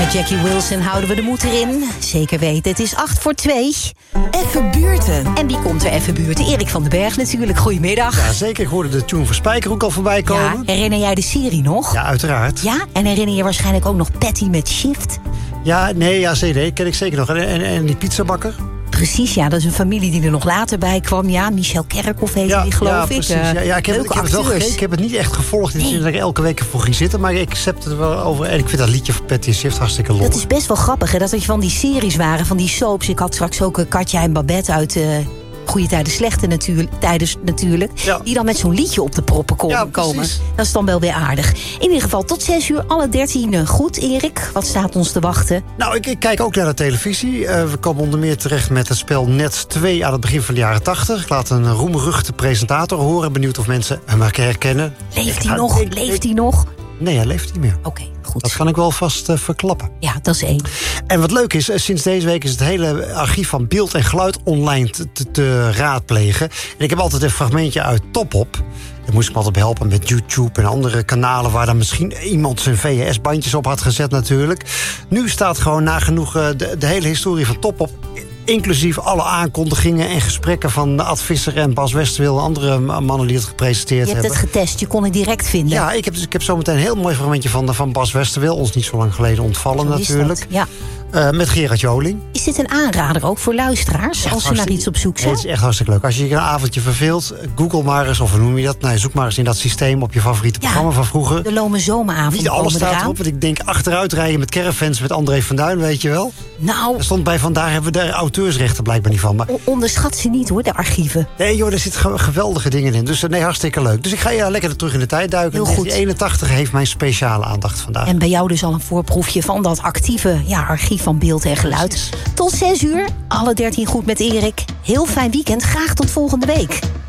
Met Jackie Wilson houden we de moed erin. Zeker weten, het is 1:08. Even buurten. En wie komt er even buurten? Erik van den Berg natuurlijk, goedemiddag. Ja, zeker. Ik hoorde de tune van Spijkerhoek al voorbij komen. Ja, herinner jij de serie nog? Ja, uiteraard. Ja, en herinner je waarschijnlijk ook nog Patty met Shift? Ja, nee, ja, CD ken ik zeker nog. En die pizzabakker? Precies, ja, dat is een familie die er nog later bij kwam. Ja, Michel Kerkhoff heet die, geloof ik. Precies. Ik heb het wel gekeken. Ik heb het niet echt gevolgd in de zin dat ik elke week ervoor ging zitten. Maar ik accept het wel over. En ik vind dat liedje van Patty en Shift hartstikke lollig. Dat is best wel grappig, hè, dat er van die series waren, van die soaps. Ik had straks ook Katja en Babette uit Goede Tijden, Slechte natuurlijk. Ja. Die dan met zo'n liedje op de proppen komen. Dat is dan wel weer aardig. In ieder geval tot 6:00, alle 13 goed. Erik, wat staat ons te wachten? Nou, ik kijk ook naar de televisie. We komen onder meer terecht met het spel Net 2 aan het begin van de jaren 80. Ik laat een roemruchte presentator horen. Benieuwd of mensen hem herkennen. Leeft hij nog? Nee, hij leeft niet meer. Oké, goed. Dat kan ik wel vast verklappen. Ja, dat is 1. En wat leuk is, sinds deze week is het hele archief van beeld en geluid online te raadplegen. En ik heb altijd een fragmentje uit Top Op. Daar moest ik me altijd helpen met YouTube en andere kanalen waar dan misschien iemand zijn VHS-bandjes op had gezet natuurlijk. Nu staat gewoon nagenoeg de hele historie van Top Op, inclusief alle aankondigingen en gesprekken van Ad Visser en Bas Westerwil en andere mannen die het gepresenteerd hebben. Je hebt het getest, je kon het direct vinden. Ja, ik heb zometeen een heel mooi fragmentje van Bas Westerwil, ons niet zo lang geleden ontvallen natuurlijk. Ja. Met Gerard Joling. Is dit een aanrader ook voor luisteraars als ze naar iets op zoek zijn? Het is echt hartstikke leuk. Als je een avondje verveelt, google maar eens, of hoe noem je dat? Nee, zoek maar eens in dat systeem op je favoriete programma van vroeger. De Lome Zomeravond. Niet alles staat erop, want ik denk achteruit rijden met caravans met André van Duin, weet je wel. Nou. Er stond bij vandaag hebben we de auteursrechten blijkbaar niet van. Maar onderschat ze niet hoor, de archieven. Nee joh, er zitten geweldige dingen in. Dus nee, hartstikke leuk. Dus ik ga lekker terug in de tijd duiken. Heel goed. 1981 heeft mijn speciale aandacht vandaag. En bij jou dus al een voorproefje van dat actieve archief van beeld en geluid. Tot 6:00, alle 13 goed met Erik. Heel fijn weekend, graag tot volgende week.